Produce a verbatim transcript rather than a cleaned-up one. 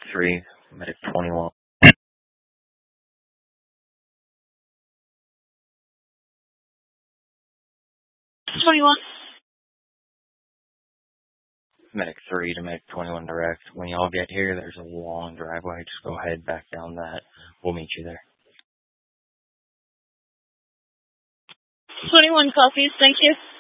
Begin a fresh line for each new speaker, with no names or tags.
three, Medic twenty-one.
twenty-one.
Medic three to Medic twenty-one direct. When y'all get here, there's a long driveway. Just go ahead back down that. We'll meet you there.
twenty-one copies, thank you.